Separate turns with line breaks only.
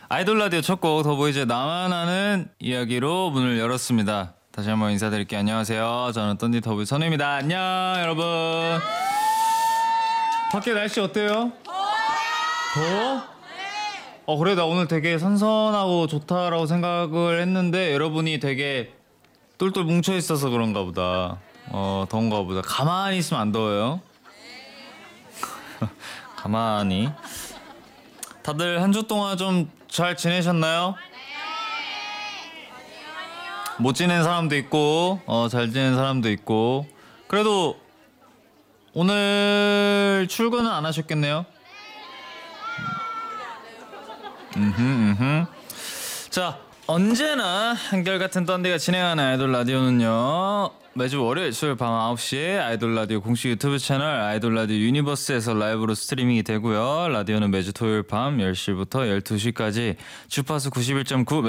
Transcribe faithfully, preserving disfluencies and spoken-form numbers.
아이돌 라디오 첫 곡 더보이즈의 나만 아는 이야기로 문을 열었습니다. 다시 한번 인사드릴게요. 안녕하세요. 저는 던디 더보이즈 선우입니다. 안녕 여러분. 밖에 날씨 어때요? 더워? 어 그래 나 오늘 되게 선선하고 좋다라고 생각을 했는데 여러분이 되게 똘똘 뭉쳐 있어서 그런가 보다. 어 더운가 보다. 가만히 있으면 안 더워요? 가만히. 다들 한 주 동안 좀 잘 지내셨나요? 못 지낸 사람도 있고 어, 잘 지낸 사람도 있고. 그래도 오늘 출근은 안 하셨겠네요? 음흠, 음흠. 자, 언제나 한결같은 던디가 진행하는 아이돌 라디오는요, 매주 월요일 수요일 밤 아홉 시에 아이돌 라디오 공식 유튜브 채널 아이돌 라디오 유니버스에서 라이브로 스트리밍이 되고요. 라디오는 매주 토요일 밤 열 시부터 열두 시까지 주파수 구십일 점 구